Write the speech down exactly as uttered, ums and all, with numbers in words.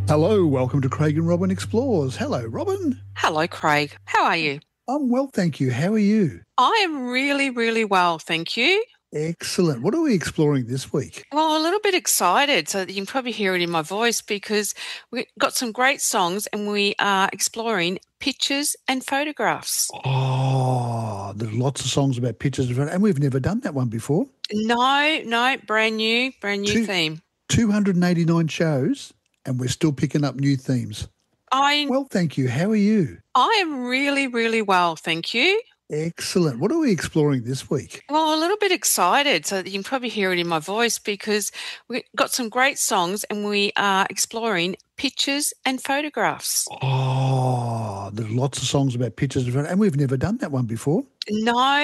Hello, welcome to Craig and Robin Explores. Hello, Robin. Hello, Craig. How are you? I'm well, thank you. How are you? I am really, really well, thank you. Excellent. What are we exploring this week? Well, a little bit excited, so you can probably hear it in my voice because we got some great songs and we are exploring pictures and photographs. Oh, there's lots of songs about pictures, and we've never done that one before. No, no, brand new, brand new Two, theme. two hundred eighty-nine shows, and we're still picking up new themes. I Well, thank you. How are you? I am really, really well, thank you. Excellent. What are we exploring this week? Well, a little bit excited, so you can probably hear it in my voice because we got some great songs and we are exploring pictures and photographs. Oh, there's lots of songs about pictures, and we've never done that one before. No,